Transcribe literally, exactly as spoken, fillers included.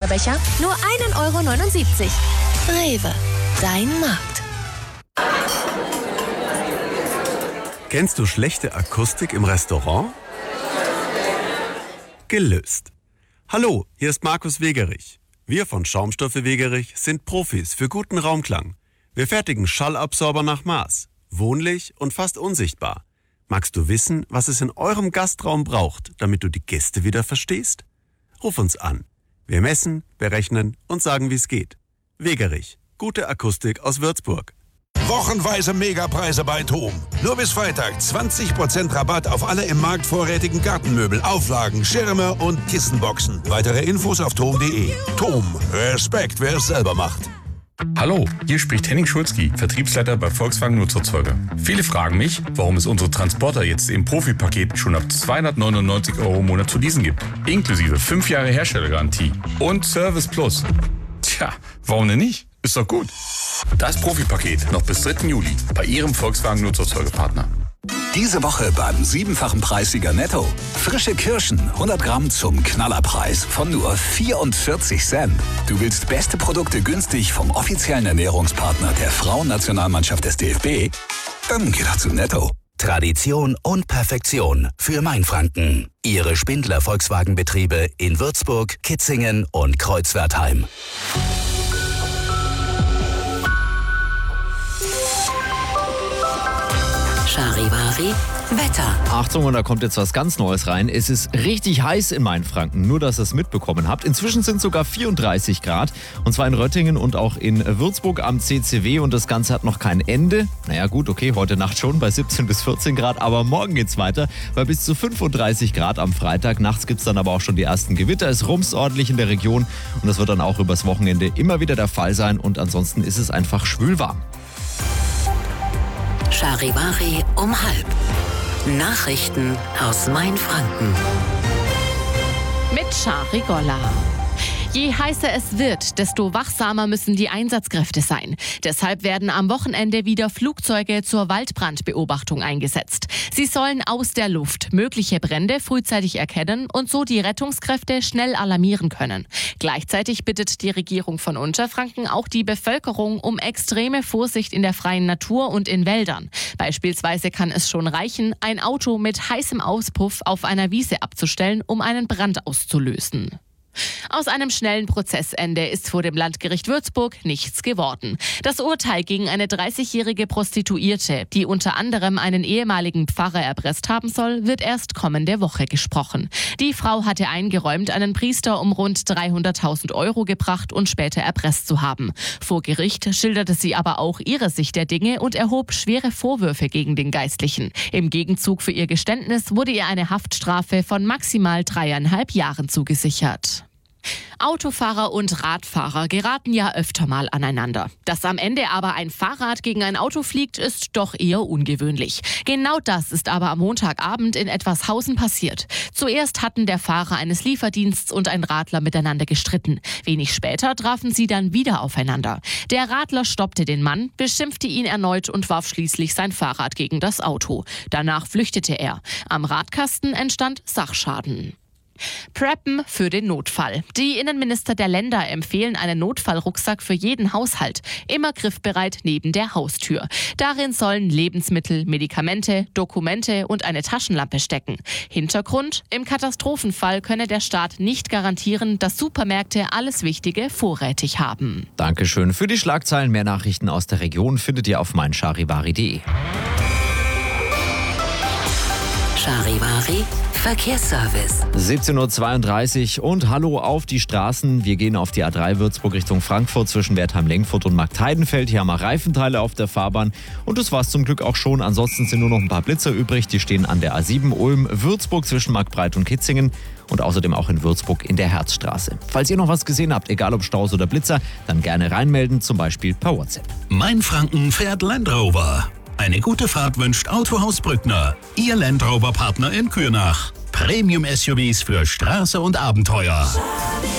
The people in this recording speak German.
Literbecher nur ein Euro neunundsiebzig. Rewe, dein Markt. Kennst du schlechte Akustik im Restaurant? Gelöst. Hallo, hier ist Markus Wegerich. Wir von Schaumstoffe Wegerich sind Profis für guten Raumklang. Wir fertigen Schallabsorber nach Maß, wohnlich und fast unsichtbar. Magst du wissen, was es in eurem Gastraum braucht, damit du die Gäste wieder verstehst? Ruf uns an. Wir messen, berechnen und sagen, wie es geht. Wegerich, gute Akustik aus Würzburg. Wochenweise Megapreise bei TOM. Nur bis Freitag zwanzig Prozent Rabatt auf alle im Markt vorrätigen Gartenmöbel, Auflagen, Schirme und Kissenboxen. Weitere Infos auf tom punkt de. TOM. Respekt, wer es selber macht. Hallo, hier spricht Henning Schulzki, Vertriebsleiter bei Volkswagen Nutzerzeuger. Viele fragen mich, warum es unsere Transporter jetzt im Profipaket schon ab zweihundertneunundneunzig Euro im Monat zu leasen gibt. Inklusive fünf Jahre Herstellergarantie und Service Plus. Tja, warum denn nicht? Ist doch gut. Das Profipaket noch bis dritten Juli bei Ihrem Volkswagen Nutzerzeugerpartner. Diese Woche beim siebenfachen Preissieger Netto. Frische Kirschen, hundert Gramm zum Knallerpreis von nur vierundvierzig Cent. Du willst beste Produkte günstig vom offiziellen Ernährungspartner der Frauennationalmannschaft des D F B? Dann geh doch zu Netto. Tradition und Perfektion für Mainfranken. Ihre Spindler Volkswagenbetriebe in Würzburg, Kitzingen und Kreuzwertheim. Charivari Wetter. Achtung, und da kommt jetzt was ganz Neues rein. Es ist richtig heiß in Mainfranken, nur dass ihr es mitbekommen habt. Inzwischen sind sogar vierunddreißig Grad, und zwar in Röttingen und auch in Würzburg am C C W, und das Ganze hat noch kein Ende. Naja gut, okay, heute Nacht schon bei siebzehn bis vierzehn Grad, aber morgen geht's weiter bei bis zu fünfunddreißig Grad am Freitag. Nachts gibt's dann aber auch schon die ersten Gewitter. Es rumst ordentlich in der Region, und das wird dann auch übers Wochenende immer wieder der Fall sein, und ansonsten ist es einfach schwülwarm. Charivari um halb. Nachrichten aus Mainfranken. Mit Chari Golla. Je heißer es wird, desto wachsamer müssen die Einsatzkräfte sein. Deshalb werden am Wochenende wieder Flugzeuge zur Waldbrandbeobachtung eingesetzt. Sie sollen aus der Luft mögliche Brände frühzeitig erkennen und so die Rettungskräfte schnell alarmieren können. Gleichzeitig bittet die Regierung von Unterfranken auch die Bevölkerung um extreme Vorsicht in der freien Natur und in Wäldern. Beispielsweise kann es schon reichen, ein Auto mit heißem Auspuff auf einer Wiese abzustellen, um einen Brand auszulösen. Aus einem schnellen Prozessende ist vor dem Landgericht Würzburg nichts geworden. Das Urteil gegen eine dreißigjährige Prostituierte, die unter anderem einen ehemaligen Pfarrer erpresst haben soll, wird erst kommende Woche gesprochen. Die Frau hatte eingeräumt, einen Priester um rund dreihunderttausend Euro gebracht und später erpresst zu haben. Vor Gericht schilderte sie aber auch ihre Sicht der Dinge und erhob schwere Vorwürfe gegen den Geistlichen. Im Gegenzug für ihr Geständnis wurde ihr eine Haftstrafe von maximal dreieinhalb Jahren zugesichert. Autofahrer und Radfahrer geraten ja öfter mal aneinander. Dass am Ende aber ein Fahrrad gegen ein Auto fliegt, ist doch eher ungewöhnlich. Genau das ist aber am Montagabend in Etwashausen passiert. Zuerst hatten der Fahrer eines Lieferdiensts und ein Radler miteinander gestritten. Wenig später trafen sie dann wieder aufeinander. Der Radler stoppte den Mann, beschimpfte ihn erneut und warf schließlich sein Fahrrad gegen das Auto. Danach flüchtete er. Am Radkasten entstand Sachschaden. Preppen für den Notfall. Die Innenminister der Länder empfehlen einen Notfallrucksack für jeden Haushalt, immer griffbereit neben der Haustür. Darin sollen Lebensmittel, Medikamente, Dokumente und eine Taschenlampe stecken. Hintergrund: Im Katastrophenfall könne der Staat nicht garantieren, dass Supermärkte alles Wichtige vorrätig haben. Dankeschön für die Schlagzeilen. Mehr Nachrichten aus der Region findet ihr auf meincharivari punkt de. Charivari Verkehrsservice. siebzehn Uhr zweiunddreißig und hallo auf die Straßen. Wir gehen auf die A drei Würzburg Richtung Frankfurt zwischen Wertheim-Lengfurt und Marktheidenfeld. Hier haben wir Reifenteile auf der Fahrbahn, und das war es zum Glück auch schon. Ansonsten sind nur noch ein paar Blitzer übrig. Die stehen an der A sieben Ulm-Würzburg zwischen Marktbreit und Kitzingen und außerdem auch in Würzburg in der Herzstraße. Falls ihr noch was gesehen habt, egal ob Staus oder Blitzer, dann gerne reinmelden, zum Beispiel per WhatsApp. Mainfranken fährt Land Rover. Eine gute Fahrt wünscht Autohaus Brückner, Ihr Land Rover Partner in Kürnach. Premium-S U Vs für Straße und Abenteuer.